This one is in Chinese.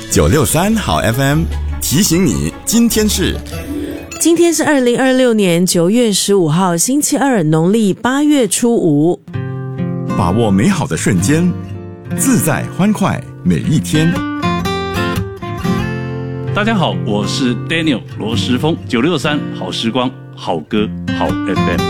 963好 FM 提醒你，今天是 2026年9月15号星期二，农历8月初5。 把握美好的瞬间，自在欢快每一天。 大家好，我是 Daniel 罗时丰，963好时光，好歌好 FM。